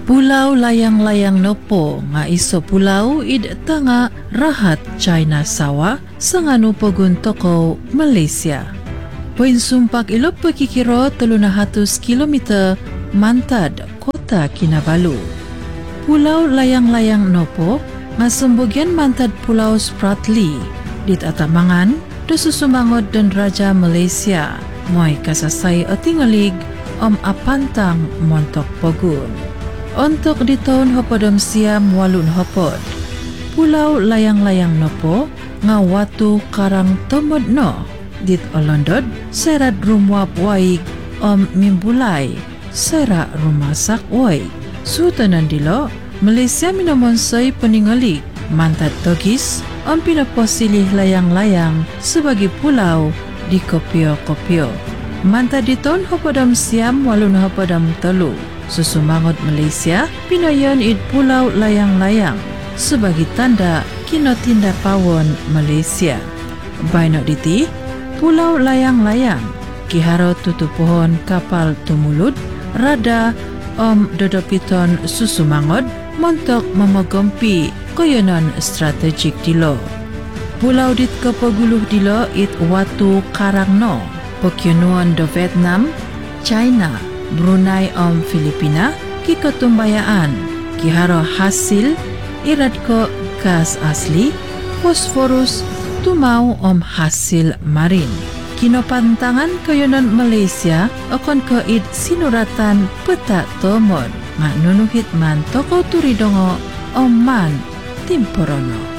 Pulau layang-layang nopo nga iso pulau id tanga rahat China sawa sanganu pogun toko Malaysia. Poin sumpak ilop pekikiro 300 kilometer mantad kota Kinabalu. Pulau layang-layang nopo nga sembogian mantad Pulau Spratly dit atamangan do susumangod dan Raja Malaysia moy kasasay atingalig apantang montok pogun. Untuk di tahun hopodom siam walun hopod, Pulau layang-layang nopo nga watu karang tomod no dit olondod serat rumwap waig mimbulai sera rumasak waig. Sutanan dilo Malaysia minamonsoy peningalik mantad togis pinaposilih layang-layang sebagai pulau di kopio-kopio. Mantad di tahun hopodom siam walun hopodom telu. Susumangot Malaysia pinayon id pulau layang-layang sebagai tanda kinotinda pawon Malaysia. Baino diti pulau layang-layang kiharo tutu pohon kapal tumulud rada dodopiton susumangod montok memogompi koyonon strategik dilo. Pulau dit kepaguluh dilo it watu karangno pokyonuan do Vietnam, China, Brunei Filipina ki ketumbayaan kiharo hasil irad ko gas asli fosforus tumau hasil marin. Kinopantangan koyonon Malaysia akon ko id sinuratan peta tomod nga nunuhit man toko turidongo man timporono.